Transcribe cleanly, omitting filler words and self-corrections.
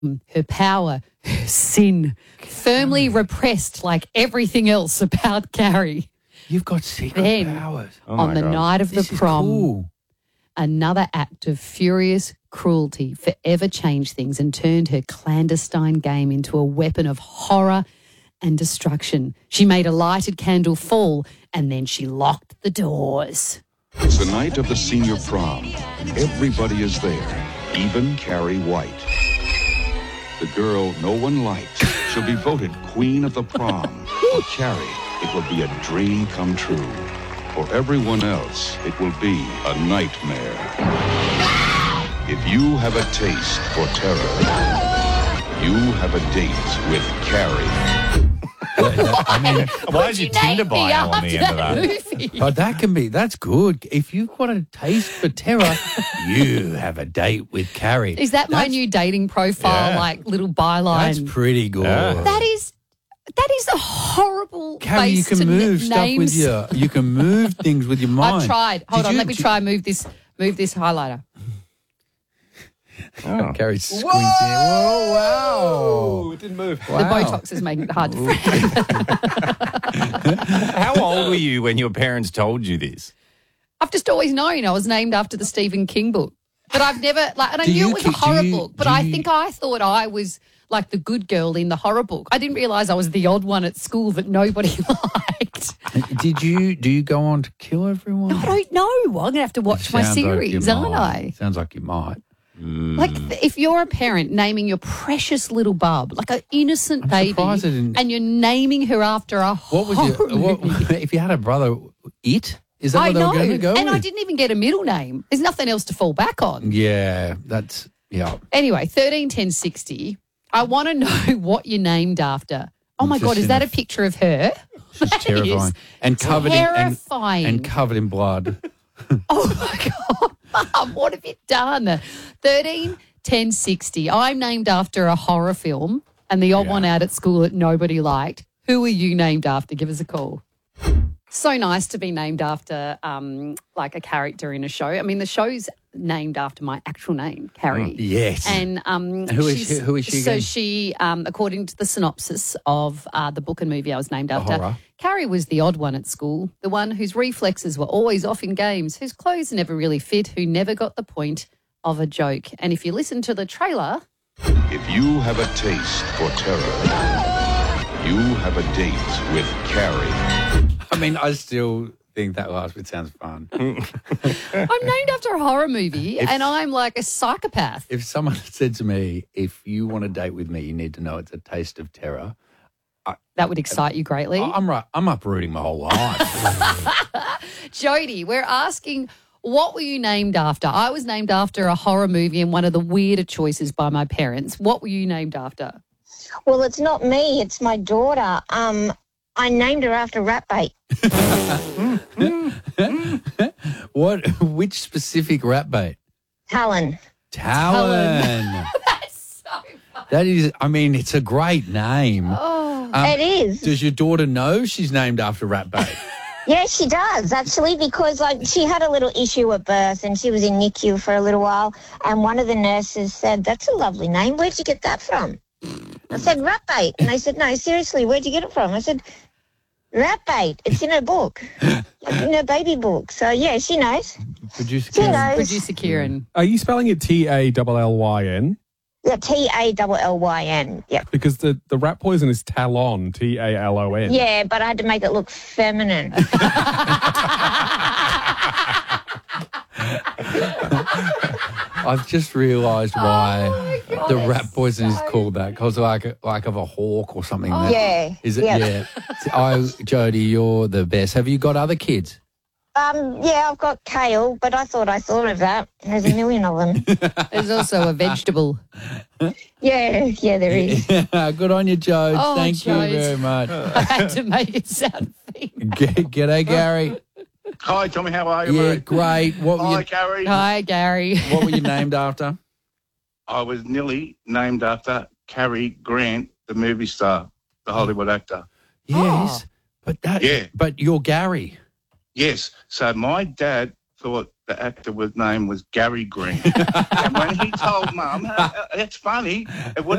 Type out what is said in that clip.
her power, her sin, firmly repressed like everything else about Carrie. You've got secret Then, powers. on the night of the This is prom, cool. another act of furious cruelty forever changed things and turned her clandestine game into a weapon of horror and destruction. She made a lighted candle fall and then she locked the doors. It's the night of the senior prom. Everybody is there, even Carrie White. The girl no one likes. She'll be voted queen of the prom. For Carrie, it will be a dream come true. For everyone else, it will be a nightmare. If you have a taste for terror, you have a date with Carrie. I mean, Why is your Tinder bio on the end of that? but that's good. If you've got a taste for terror, you have a date with Carrie. Is that my That's- new dating profile, Yeah. like little byline? That's pretty good. Yeah. That is a horrible Carrie, you base can to move stuff names. with you can move things with your mind. I've tried. Hold Did on, you- let me try move this highlighter. Carrie's squinting. Whoa, wow. It didn't move. The Botox is making it hard to How old were you when your parents told you this? I've just always known I was named after the Stephen King book. But I've never, and I Do knew you it was a keep- horror do you- book, but do I you- think I thought I was like the good girl in the horror book. I didn't realise I was the odd one at school that nobody liked. Do you go on to kill everyone? I don't know. I'm going to have to watch my Sounds like you series, aren't might. I? Sounds like you might. Like, if you're a parent naming your precious little bub, like an innocent baby, surprised it didn't- and you're naming her after a What was horror your movie. if you had a brother? It is that I what they know, were going to go and with? I didn't even get a middle name. There's nothing else to fall back on. Yeah, that's yeah. Anyway, 131060. I want to know what you're named after. Oh my Just God, is in that a- a picture of her? She's terrifying and covered terrifying. in and covered in blood. Oh my God, Mum, what have you done? 131060. I'm named after a horror film and the odd one out at school that nobody liked. Who are you named after? Give us a call. So nice to be named after like a character in a show. I mean, the show's named after my actual name, Carrie. Yes. And who is she's- she So again? she, according to the synopsis of the book and movie I was named after, horror. Carrie was the odd one at school, the one whose reflexes were always off in games, whose clothes never really fit, who never got the point of a joke. And if you listen to the trailer, If you have a taste for terror, you have a date with Carrie. I mean, I still think that last bit sounds fun. I'm named after a horror movie and I'm like a psychopath. If someone said to me, "If you want to date with me, you need to know it's a taste of terror," That would excite you greatly. I'm right. I'm uprooting my whole life. Jody, we're asking, what were you named after? I was named after a horror movie and one of the weirder choices by my parents. What were you named after? Well, it's not me. It's my daughter. I named her after rat bait. What? Which specific rat bait? Talon. Talon. That's so fun. That is. I mean, it's a great name. It is. Does your daughter know she's named after rat bait? Yes, she does, actually, because she had a little issue at birth and she was in NICU for a little while. And one of the nurses said, "That's a lovely name. Where'd you get that from?" I said, "Rat bait." And they said, "No, seriously, where'd you get it from?" I said, "Rat bait. It's in her book, like in her baby book." So, yeah, she knows. Producer She Karen. knows. Producer Kieran. Are you spelling it Tallyn? Yeah, Tallyn. Yep. Because the rat poison is Talon, Talon. Yeah, but I had to make it look feminine. I've just realised why the rat poison is called that, because like of a hawk or something. that- Yeah, Is it? yeah. Yeah. Jody, you're the best. Have you got other kids? Yeah, I've got kale, but I thought of that. There's a million of them. There's also a vegetable. Yeah, there is. Good on you, Jode. Oh, Thank you Jode. very much. I had to make it sound thin. G'day, Gary. Hi, Tommy. How are you, Yeah, mate? great. What were Hi, you? Carrie. Hi, Gary. What were you named after? I was nearly named after Cary Grant, the movie star, the Hollywood actor. Yes, but Yeah. But you're Gary. Yes. So my dad thought the actor name was Gary Grant. And when he told Mum, it's funny, it would